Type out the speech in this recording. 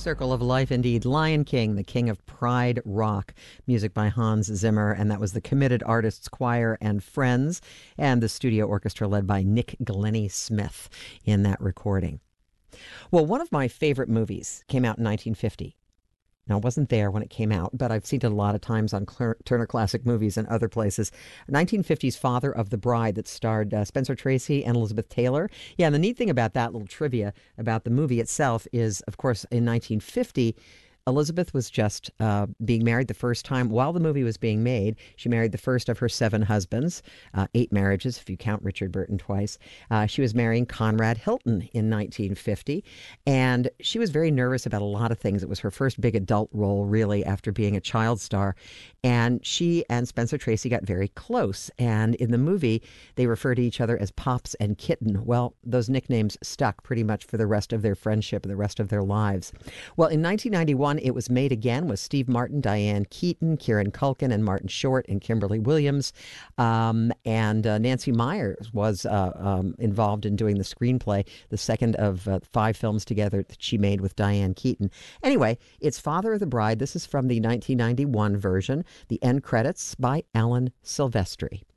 Circle of Life, indeed. Lion King, the king of pride rock. Music by Hans Zimmer, and that was the Committed Artists Choir and Friends, and the studio orchestra led by Nick Glennie Smith in that recording. Well, one of my favorite movies came out in 1950. Now, I wasn't there when it came out, but I've seen it a lot of times on Turner Classic Movies and other places. 1950's Father of the Bride that starred Spencer Tracy and Elizabeth Taylor. Yeah, and the neat thing about that little trivia about the movie itself is, of course, in 1950, Elizabeth was just being married the first time while the movie was being made. She married the first of her 7 husbands, 8 marriages, if you count Richard Burton twice. She was marrying Conrad Hilton in 1950, and she was very nervous about a lot of things. It was her first big adult role, really, after being a child star. And she and Spencer Tracy got very close. And in the movie, they refer to each other as Pops and Kitten. Well, those nicknames stuck pretty much for the rest of their friendship and the rest of their lives. Well, in 1991, it was made again with Steve Martin, Diane Keaton, Kieran Culkin, and Martin Short, and Kimberly Williams. And Nancy Myers was involved in doing the screenplay, the second of 5 films together that she made with Diane Keaton. Anyway, it's Father of the Bride. This is from the 1991 version. The end credits by Alan Silvestri.